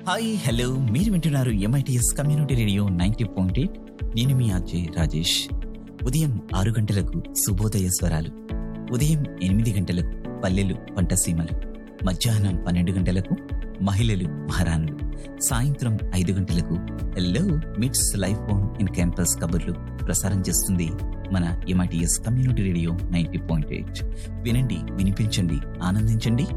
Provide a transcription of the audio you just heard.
Hi hello మీరు వింటున్నారు MITS community radio 90.8. నేను మీ అజయ్ రాజేష్. ఉదయం 6 గంటలకు శుభోదయ స్వరాలు, ఉదయం 8 గంటలకు పల్లెలు పంటసీమలు, మధ్యాహ్నం 12 గంటలకు మహిళలు మహారాణులు, సాయంత్రం 5 గంటలకు హలో మిట్స్ లైఫ్ ఆన్ ఇన్ క్యాంపస్ కబుర్లు ప్రసారం చేస్తుంది మన ఎంఐటిఎస్ కమ్యూనిటీ రేడియో 90.8. వినండి, వినిపించండి, ఆనందించండి.